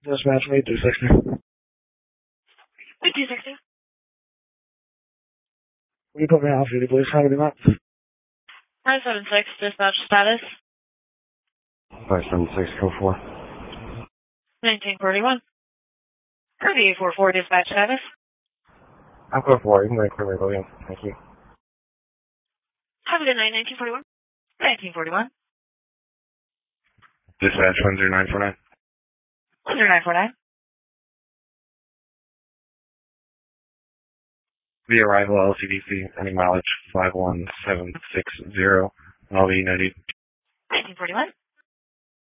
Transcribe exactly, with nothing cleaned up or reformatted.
Dispatch me two sixty. two sixty. Will you put me off duty, please? How do you do that? nine seven six, dispatch status. five seven six, code four. nineteen forty-one. Kirby eight four four, dispatch status. I'm code four. You can go ahead and clear my building. Thank you. Have a good night, nineteen forty-one. nineteen forty-one. Dispatch one zero nine four nine. one zero nine four nine. The arrival L C D C, any mileage five one seven six zero. I'll be ninety. nineteen forty-one.